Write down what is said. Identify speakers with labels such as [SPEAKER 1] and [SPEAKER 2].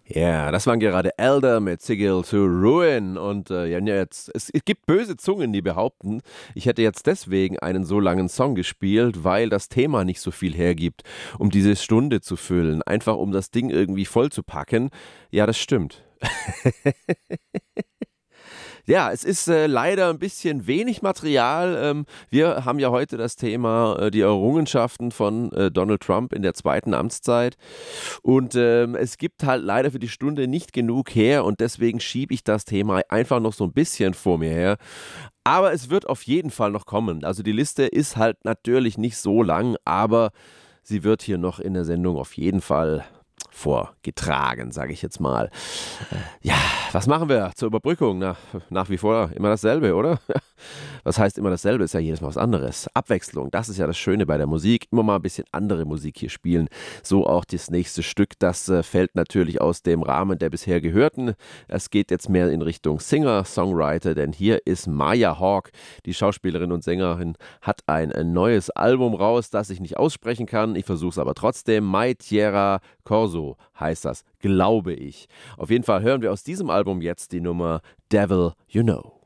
[SPEAKER 1] Ja, das waren gerade Elder mit Sigil to Ruin. Und es gibt böse Zungen, die behaupten, ich hätte jetzt deswegen einen so langen Song gespielt, weil das Thema nicht so viel hergibt, um diese Stunde zu füllen. Einfach um das Ding irgendwie voll zu packen. Ja, das stimmt. Ja, es ist leider ein bisschen wenig Material. Wir haben ja heute das Thema die Errungenschaften von Donald Trump in der zweiten Amtszeit. Und es gibt halt leider für die Stunde nicht genug her und deswegen schiebe ich das Thema einfach noch so ein bisschen vor mir her. Aber es wird auf jeden Fall noch kommen. Also die Liste ist halt natürlich nicht so lang, aber sie wird hier noch in der Sendung auf jeden Fall vorgetragen, sage ich jetzt mal. Ja, was machen wir zur Überbrückung? Nach wie vor immer dasselbe, oder? Was heißt immer dasselbe? Ist ja jedes Mal was anderes. Abwechslung, das ist ja das Schöne bei der Musik. Immer mal ein bisschen andere Musik hier spielen. So auch das nächste Stück, das fällt natürlich aus dem Rahmen der bisher gehörten. Es geht jetzt mehr in Richtung Singer, Songwriter, denn hier ist Maya Hawke, die Schauspielerin und Sängerin, hat ein neues Album raus, das ich nicht aussprechen kann. Ich versuche es aber trotzdem. Mai Tierra Corso heißt das, glaube ich. Auf jeden Fall hören wir aus diesem Album jetzt die Nummer Devil You Know.